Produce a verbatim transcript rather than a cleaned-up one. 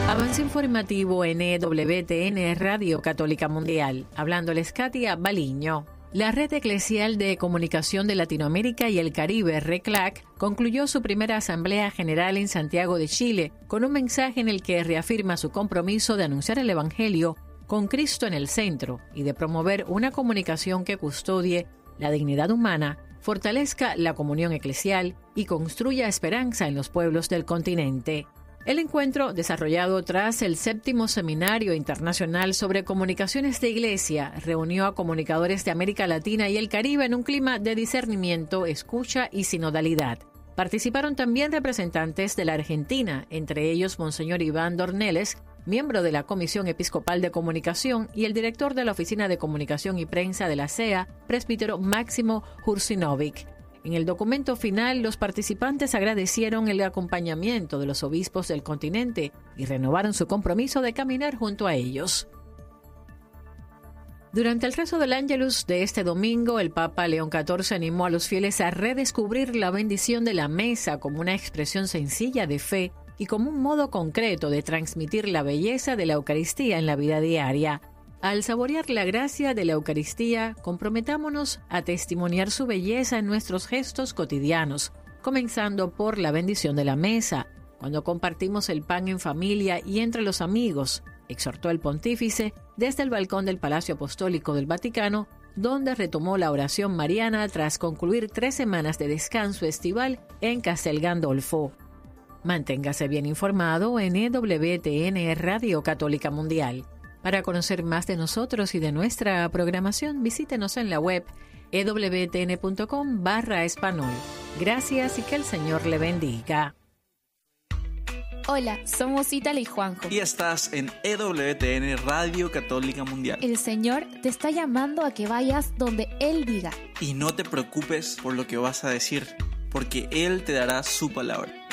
Avance informativo en E W T N Radio Católica Mundial. Hablándoles Katia Baliño. La Red Eclesial de Comunicación de Latinoamérica y el Caribe, RECLAC, concluyó su primera Asamblea General en Santiago de Chile con un mensaje en el que reafirma su compromiso de anunciar el Evangelio con Cristo en el centro y de promover una comunicación que custodie la dignidad humana, fortalezca la comunión eclesial y construya esperanza en los pueblos del continente. El encuentro, desarrollado tras el séptimo Seminario Internacional sobre Comunicaciones de Iglesia, reunió a comunicadores de América Latina y el Caribe en un clima de discernimiento, escucha y sinodalidad. Participaron también representantes de la Argentina, entre ellos Monseñor Iván Dornelles, miembro de la Comisión Episcopal de Comunicación, y el director de la Oficina de Comunicación y Prensa de la C E A, presbítero Máximo Hursinovic. En el documento final, los participantes agradecieron el acompañamiento de los obispos del continente y renovaron su compromiso de caminar junto a ellos. Durante el rezo del Ángelus de este domingo, el Papa León catorce animó a los fieles a redescubrir la bendición de la mesa como una expresión sencilla de fe y como un modo concreto de transmitir la belleza de la Eucaristía en la vida diaria. Al saborear la gracia de la Eucaristía, comprometámonos a testimoniar su belleza en nuestros gestos cotidianos, comenzando por la bendición de la mesa, cuando compartimos el pan en familia y entre los amigos, exhortó el pontífice desde el balcón del Palacio Apostólico del Vaticano, donde retomó la oración mariana tras concluir tres semanas de descanso estival en Castel Gandolfo. Manténgase bien informado en E W T N Radio Católica Mundial. Para conocer más de nosotros y de nuestra programación, visítenos en la web e w t n punto com barra español. Gracias y que el Señor le bendiga. Hola, somos Ítala y Juanjo. Y estás en E W T N Radio Católica Mundial. El Señor te está llamando a que vayas donde Él diga. Y no te preocupes por lo que vas a decir, porque Él te dará su palabra.